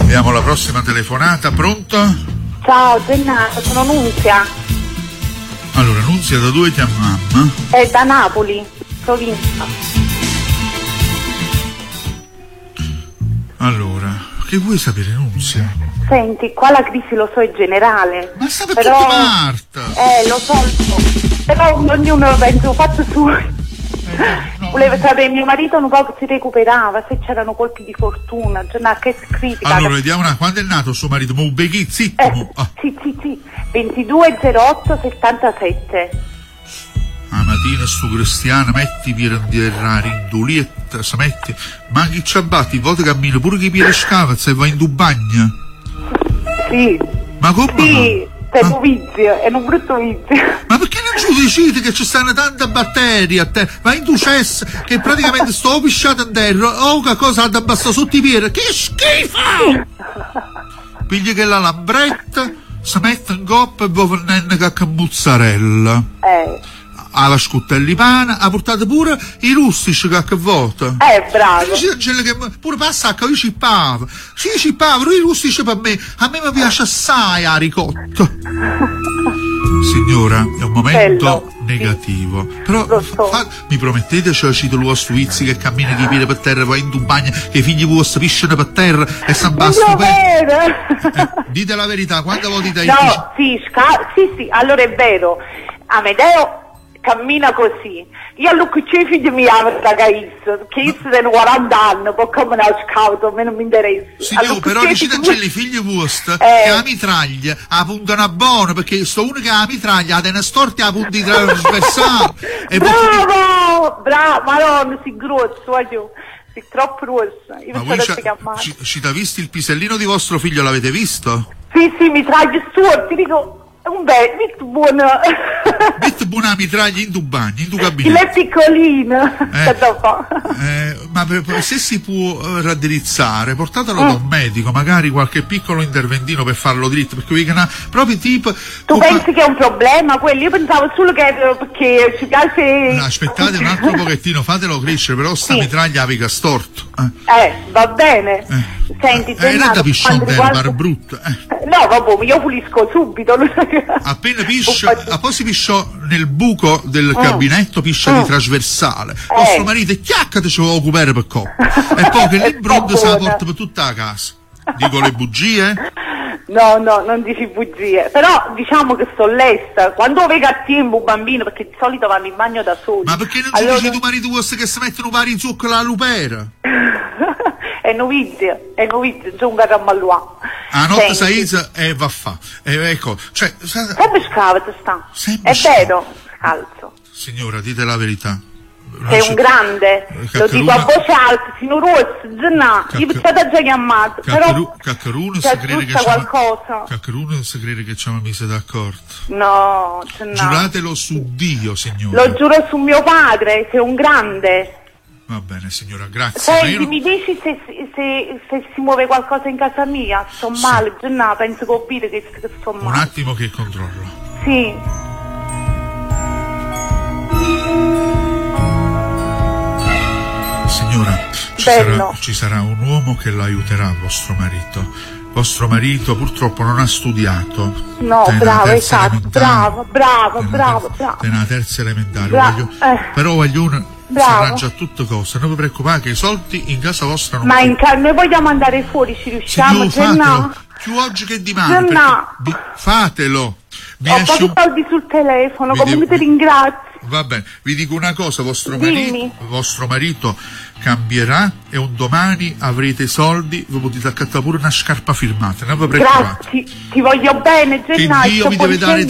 Abbiamo la prossima telefonata, pronto? Ciao Gennaro, sono Nunzia. Allora, Nunzia, da dove chiamiamo? È da Napoli, provincia. Allora, che vuoi sapere, Nunzia? Senti, qua la crisi lo so è generale. Ma sta per però... tutte Marta! Lo so, però ognuno penso fatto suo. No. Volevo sapere mio marito un po' che si recuperava, se c'erano colpi di fortuna, che critica. Allora, vediamo quando è nato suo marito, ma Ubeghi, zitto! Sì, 220877. La mattina sto cristiano, metti per andare in dulietta, se metti, ma chi ci abbatti, a volte cammina pure chi piede scava e va in tu bagno. Sì. Ma come? Sì, è un vizio, è un brutto vizio. Ma perché non ci decidi che ci stanno tante batterie a te? Ma in tu cesso che praticamente sto pisciato in terra, che cosa ha da basta sotto i piedi? Che schifo! Pigli che la lambretta, si mette in coppa e va venendo che mozzarella. Alla scuttella di pane, ha portato pure i rustici che vota. Bravo. Che pure passa che io cippavo. Sì, cippavo, però i rustici per me, a me mi piace assai la ricotta. Signora, è un momento negativo. Però mi promettete, cioè cito lo Svizzi che cammina di piede per terra, poi in tu bagno, che i figli vostri pisciano per terra e si abbassano per... Dite la verità, quando voi dite... No, sì, allora è vero. Amedeo cammina così. Io a lui i figli mi amano da Caisse, che io sono 40 anni, poi come non ho scavuto, a me non mi interessa. Signor, però dicete i figli vostri che la mitraglia la puntano a buono, perché sto uno che ha la mitraglia ha delle storte a punti trasversali. Bravo, madonna, si grosso, voglio. Sei troppo rossa. Ma voi ci ha visto il pisellino di vostro figlio, l'avete visto? Sì, mitraglia storte, ti dico... Un bel, molto buono. Metti buona mitraglia in tu bagno, in tu gabinetto. Il è piccolino. Ma se si può raddrizzare, portatelo da un medico, magari qualche piccolo interventino per farlo dritto, perché proprio tipo... Tu pensi che è un problema quello? Io pensavo solo che perché ci piace... No, aspettate un altro pochettino, fatelo crescere, però sta mitraglia aveva storto. Va bene. Senti, Renato piscione par brutto. No, vabbè, io pulisco subito. Appena piscia, poi si pisciò nel buco del gabinetto, piscia di trasversale. Vostro marito è chiacca, ci vuole occupare per coppa. E poi che l'imbrondo se la porta per tutta la casa. Dico le bugie? No, non dici bugie. Però diciamo che sto lesta. Quando vedo a tempo un bambino, perché di solito vanno in bagno da soli. Ma perché non ci dici tu marito vostro che si mettono pari in zucchero alla lupera? È novizio, già un garramalluà. A notte saisa e va a fa. Ecco, cioè... Sempre scavato sta. È vero, scalzo. Signora, dite la verità. Sei un grande, lo dico a voce alta, sino rosso, io vi state già chiamato, però Caccaruno si crede che qualcosa. Caccaruno si crede che ci hanno messo d'accordo. No. Giuratelo su Dio, signora. Lo giuro su mio padre, sei un grande. Va bene, signora, grazie. Senti, mi dici se si muove qualcosa in casa mia? Sto male, Gennà, penso che ho capito che sto male. Un attimo che controllo. Sì. Signora, ci sarà un uomo che l'aiuterà, vostro marito. Vostro marito purtroppo non ha studiato. No, bravo, esatto, bravo. Nella terza elementare. Però voglio una... Si arrangia a tutte cose, non vi preoccupate che i soldi in casa vostra non... Ma noi vogliamo andare fuori, ci riusciamo? Fatelo, più oggi che domani, fatelo. Ho pochi soldi sul telefono, comunque ti ringrazio. Va bene, vi dico una cosa, vostro marito cambierà e un domani avrete i soldi, vi potete accattare pure una scarpa firmata, non vi preoccupate. Grazie, ti voglio bene, Gennaro. Che Dio vi deve dare